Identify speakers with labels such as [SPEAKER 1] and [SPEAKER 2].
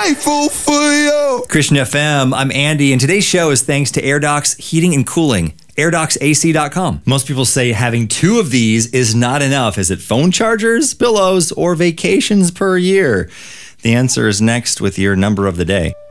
[SPEAKER 1] grateful for you.
[SPEAKER 2] Christian FM, I'm Andy, and today's show is thanks to AirDocs Heating and Cooling. AirDocsAC.com. Most people say having 2 of these is not enough. Is it phone chargers, pillows, or vacations per year? The answer is next with your number of the day.